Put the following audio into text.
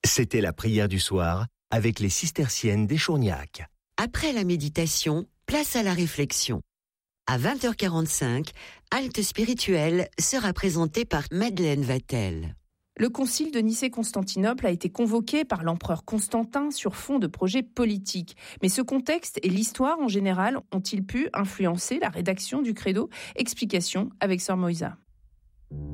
C'était la prière du soir avec les cisterciennes d'Échourgnac. Après la méditation, place à la réflexion. À 20h45, Halte spirituelle sera présentée par Madeleine Vatel. Le concile de Nicée-Constantinople a été convoqué par l'empereur Constantin sur fond de projets politiques. Mais ce contexte et l'histoire en général ont-ils pu influencer la rédaction du credo ? Explication avec Sœur Moïsa.